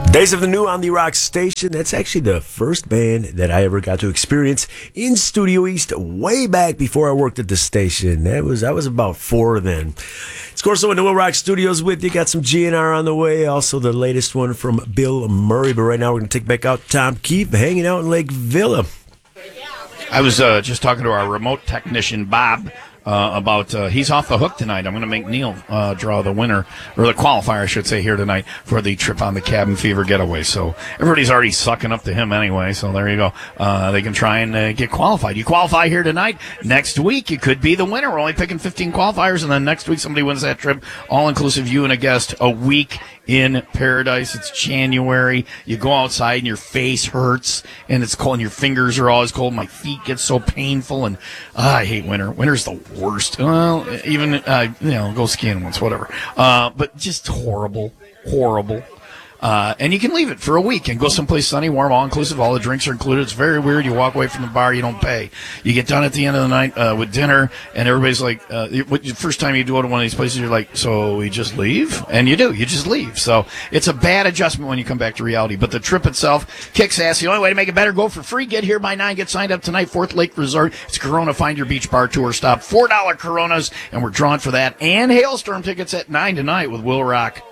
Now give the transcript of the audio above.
Days of the New on the Rock Station. That's actually the first band that I ever got to experience in Studio East way back before I worked at the station. I was about 4 then. It's Corso in the Will Rock Studios with you. Got some GNR on the way. Also the latest one from Bill Murray. But right now we're going to take back out Tom Keefe hanging out in Lake Villa. I was just talking to our remote technician, Bob, about he's off the hook tonight. I'm going to make Neil draw the winner, or the qualifier, I should say, here tonight for the Trip on the Cabin Fever getaway. So everybody's already sucking up to him anyway, so there you go. They can try and get qualified. You qualify here tonight. Next week, you could be the winner. We're only picking 15 qualifiers, and then next week somebody wins that trip, all-inclusive, you and a guest, a week in paradise. It's January. You go outside and your face hurts and it's cold and your fingers are always cold. My feet get so painful and I hate winter. Winter's the worst. Well, even, go skiing once, whatever. But just horrible. And you can leave it for a week and go someplace sunny, warm, all-inclusive. All the drinks are included. It's very weird. You walk away from the bar, you don't pay. You get done at the end of the night with dinner, and everybody's like, the first time you go to one of these places, you're like, so we just leave? And you do. You just leave. So it's a bad adjustment when you come back to reality. But the trip itself kicks ass. The only way to make it better, go for free. Get here by 9. Get signed up tonight. Fourth Lake Resort. It's Corona Find Your Beach Bar Tour Stop. $4 Coronas, and we're drawing for that. And Hailstorm tickets at 9 tonight with Will Rock.